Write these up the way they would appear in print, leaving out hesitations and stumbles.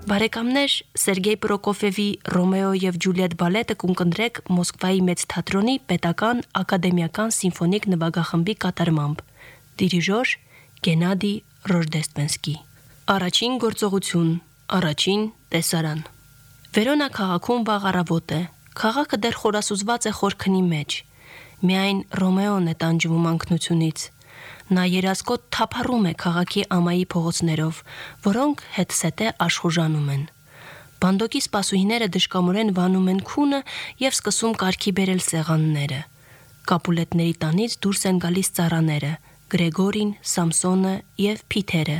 Բարեկամներ, Սերգեյ Պրոկոֆևի Ռոմեո եւ Ջուլիետ բալետը կընկնդրեք Մոսկվայի Մեծ թատրոնի պետական ակադեմիական սիմֆոնիկ նվագախմբի կատարմամբ։ Դիրիժոր Գենադի Ռոժդեստվենսկի։ Առաջին գործողություն, առաջին տեսարան։ Վերոնա քաղաքում վաղ առավոտ է։ Քաղաքը դեռ խորասուզված է խորքնի մեջ։ Միայն Ռոմեոն է տանջվում անքնությունից։ Նա երասկոտ թափառում է քաղաքի ամայի փողոցներով, որոնք հետսետե աշխուժանում են։ Բանդոկի սպասուհիները դժկամորեն վանում են քունը եւ սկսում կարգի բերել սեղանները։ Կապուլետների տանից դուրս են գալիս ծառաները՝ Գրեգորին, Սամսոնը եւ Փիթերը։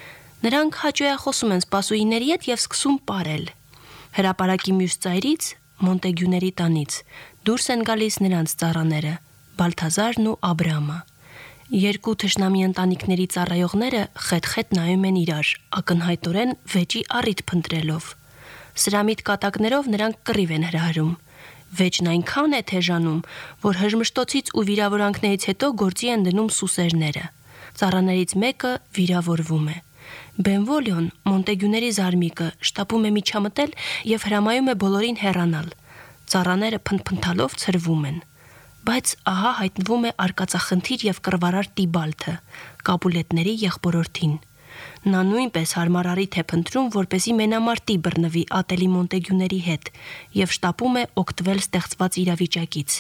Նրանք հաճոյախոսում են սպասուհիների հետ եւ սկսում պարել։ Հրապարակի մյուս ծայրից, Մոնտեգյուների տանից, դուրս են գալիս նրանց ծառաները՝ Բալթազարն ու Աբրամը։ Երկու թշնամի ընտանիքների ծառայողները խետ-խետ նայում են իրար, ակնհայտորեն վեճի առիթ փնտրելով։ Սրամիտ կատակներով նրանք կռիվ են հրահրում։ Վեճն այնքան է թեժանում, որ հժմշտոցից ու վիրավորանքներից հետո գործի են դնում սուսերները։ Ծառաներից մեկը վիրավորվում է։ Բենվոլիոն, Մոնտեգյուների զարմիկը, շտապում է միջամտել եւ հրամայում է բոլորին հեռանալ։ Ծառաները փնթփնթալով ցրվում են։ Բայց ահա հայտնվում է արկածախնդիր եւ կռվարար Տիբալթը, Կապուլետների եղբորորդին։ Նա նույնպես հարմար առիթ է փնտրում, որպեսզի մենամարտի բռնվի ատելի Մոնտեգյուների հետ եւ շտապում է օգտվել ստեղծված իրավիճակից։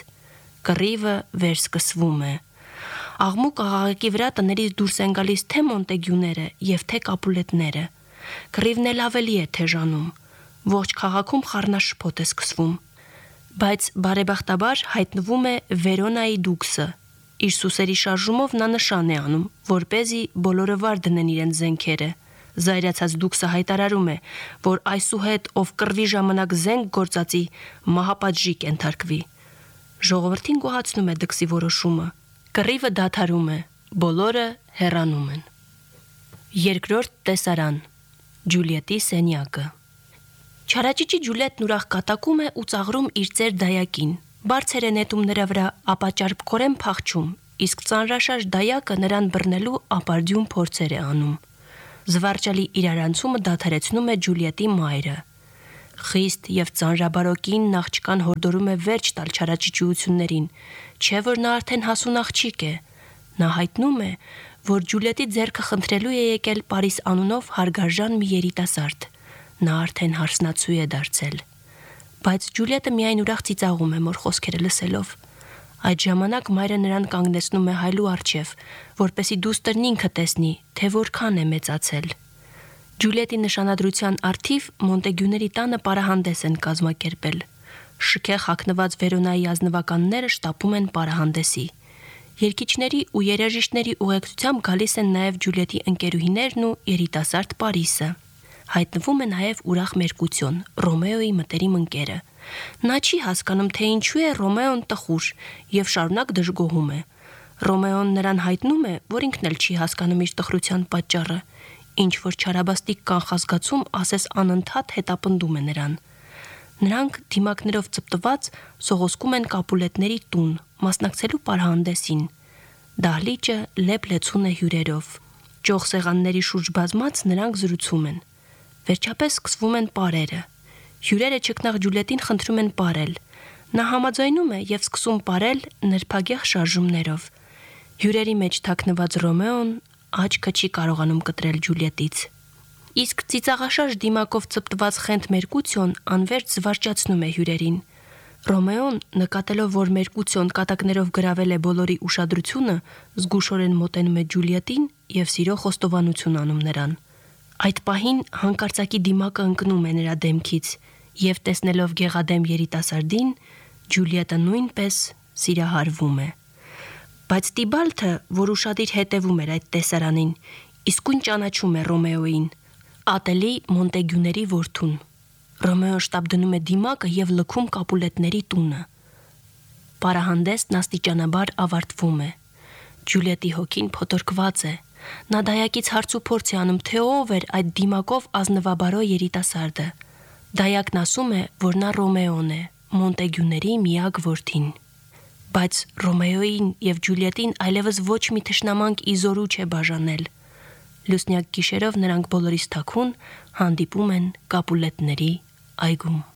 Կռիվը վերսկսվում է։ Աղմուկ աղաղակի վրա տներից դուրս են գալիս թե Մոնտեգյուները եւ թե Կապուլետները։ Կռիվն էլ ավելի է թեժանում։ Ողջ քաղաքում խառնաշփոթ է սկսվում։ Բայց բարեբախտաբար հայտնվում է Վերոնայի դուքսը։ Իր սուսերի շարժումով նա նշան է անում, որպեսզի բոլորը վար դնեն իրենց զենքերը։ Զայրացած դուքսը հայտարարում է, որ այսուհետ ով կռվի ժամանակ զենք գործածի, մահապատժի կենթարկվի։ Ժողովրդին գոհացնում է դքսի որոշումը։ Կռիվը դադարում է, բոլորը հեռանում են։ Երկրորդ տեսարան։ Ջուլիետի սենյակը։ Չարաճճի Ջուլիետն ուրախ կատակում է ու ծաղրում իր ծեր դայակին։ Բարձր է նետում նրա վրա, ապա ճարպկորեն փախչում, իսկ ծանրաշարժ դայակը նրան բռնելու ապարդյուն փորձեր է անում։ Զվարճալի իրարանցումը դադարեցնում է Ջուլիետի մայրը։ Խիստ եւ ծանրաբարոկին աղջկան հորդորում է վերջ տալ չարաճճիություններին, չէ որ նա արդեն հասուն աղջիկ է։ Նա հայտնում է, որ Ջուլիետի ձեռքը խնդրելու է եկել Պարիս անունով հարգարժան մի երիտասարդ։ Նա արդեն հարսնացու է դարձել։ Բայց Ջուլիետը միայն ուրախ ծիծաղում է մոր խոսքերը լսելով։ Այդ ժամանակ մայրը նրան կանգնեցնում է հայլու առջև, որպեսի դուստրն ինքը տեսնի, թե որքան է մեծացել։ Ջուլիետի նշանադրության առթիվ Մոնտեգյուների տանը պարահանդես են կազմակերպել։ Շքեղ հագնված Վերոնայի ազնվականները շտապում են պարահանդեսի։ Երգիչների ու երաժիշտների ուղեկցությամբ գալիս են նաև Ջուլիետի ընկերուհիներն ու երիտասարդ Պարիսը։ Հայտնվում է նաև ուրախ մերկություն, Ռոմեոյի մտերիմ ընկերը։ Նա չի հասկանում, թե ինչու է Ռոմեոն տխուր եւ շարունակ դժգոհում է։ Ռոմեոն նրան հայտնում է, որ ինքն էլ չի հասկանում իր տխրության պատճառը, ինչ որ չարաբաստիկ կանխազգացում ասես անընդհատ հետապնդում է նրան։ Նրանք դիմակներով ծպտված սողոսկում են Կապուլետների տուն, մասնակցելու պարահանդեսին։ Դահլիճը լեփ-լեցուն է հյուրերով։ Ճոխ սեղանների շուրջ բազմած նրանք զրուցում են։ Վերջապես սկսվում են պարերը։ Հյուրերը ճկնաղ Ջուլիետին խնդրում են պարել։ Նա համաձայնում է եւ սկսում պարել նրբագեղ շարժումներով։ Հյուրերի մեջ թաքնված Ռոմեոն աչքը չի կարողանում կտրել Ջուլիետից։ Իսկ ծիծաղաշարժ դիմակով ծպտված խենթ Մերկուցիոն անվերջ զվարճացնում է հյուրերին։ Ռոմեոն, նկատելով, որ Մերկուցիոն կատակներով գրավել է բոլորի ուշադրությունը, զգուշորեն մոտենում է Ջուլիետին եւ սիրո խոստովանություն անում նրան։ Այդ պահին հանկարծակի դիմակը ընկնում է նրա դեմքից եւ տեսնելով գեղադեմ երիտասարդին, Ջուլիետը նույնպես սիրահարվում է։ Բայց Տիբալթը, որ ուշադիր հետևում էր այդ տեսարանին, իսկույն ճանաչում է Ռոմեոյին, ատելի Մոնտեգյուների որդուն։ Ռոմեոն շտապ դնում է դիմակը եւ լքում Կապուլետների տունը։ Պարահանդեսն աստիճանաբար ավարտվում է։ Ջուլիետի հոգին փոթորկված է։ Նա դայակից հարց ու փորձ է անում, թե ով էր այդ դիմակով ազնվաբարո երիտասարդը։ Դայակն ասում է, որ նա Ռոմեոն է, Մոնտեգյուների միակ որդին։ Բայց Ռոմեոյին եւ Ջուլիետին այլևս ոչ մի թշնամանք իզորու չէ բաժանել։ Լուսնյակ գիշերով նրանք բոլորիս թաքուն հանդիպում են Կապուլետների այգում։